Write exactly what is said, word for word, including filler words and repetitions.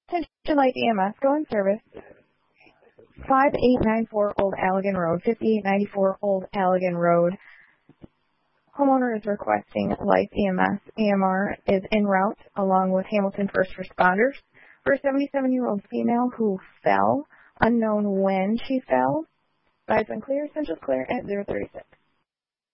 Attention Light E M S, go in service. five eight nine four Old Allegan Road, fifty-eight ninety-four Old Allegan Road. Homeowner is requesting Light E M S. E M R is en route along with Hamilton First Responders for a seventy-seven-year-old female who fell, unknown when she fell. Eyes unclear, essentials clear at zero thirty-six.